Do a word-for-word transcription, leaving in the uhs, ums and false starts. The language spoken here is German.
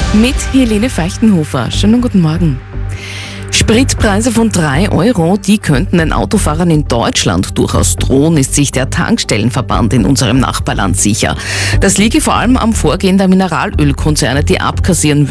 Mit Helene Feichtenhofer. Schönen guten Morgen. Spritpreise von drei Euro, die könnten den Autofahrern in Deutschland durchaus drohen, ist sich der Tankstellenverband in unserem Nachbarland sicher. Das liege vor allem am Vorgehen der Mineralölkonzerne, die abkassieren